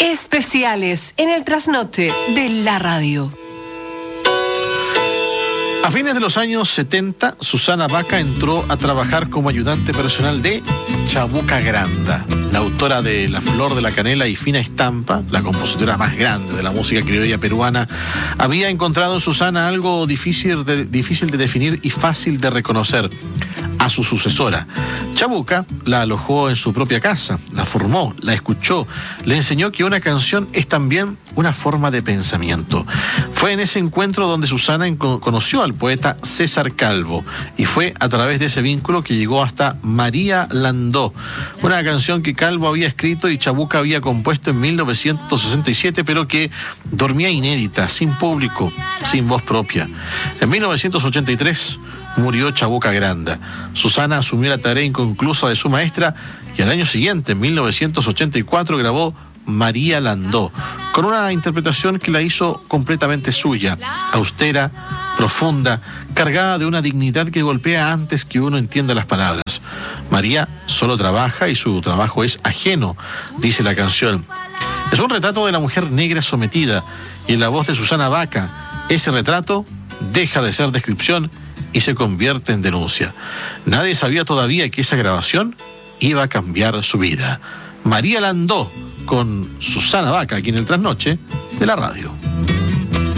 Especiales en el trasnoche de la radio. A fines de los años 70, Susana Baca entró a trabajar como ayudante personal de Chabuca Granda, la autora de La Flor de la Canela y Fina Estampa, la compositora más grande de la música criolla peruana. Había encontrado en Susana algo difícil de definir y fácil de reconocer: a su sucesora. Chabuca la alojó en su propia casa, la formó, la escuchó, le enseñó que una canción es también una forma de pensamiento. Fue en ese encuentro donde Susana conoció al poeta César Calvo, y fue a través de ese vínculo que llegó hasta María Landó, una canción que Calvo había escrito y Chabuca había compuesto en 1967, pero que dormía inédita, sin público, sin voz propia. En 1983 murió Chabuca Granda. Susana asumió la tarea inconclusa de su maestra y al año siguiente, en 1984, grabó María Landó, con una interpretación que la hizo completamente suya, austera, profunda, cargada de una dignidad que golpea antes que uno entienda las palabras. María solo trabaja y su trabajo es ajeno, dice la canción. Es un retrato de la mujer negra sometida, y en la voz de Susana Baca, ese retrato deja de ser descripción y se convierte en denuncia. Nadie sabía todavía que esa grabación iba a cambiar su vida. María Landó con Susana Baca, aquí en el trasnoche de la radio.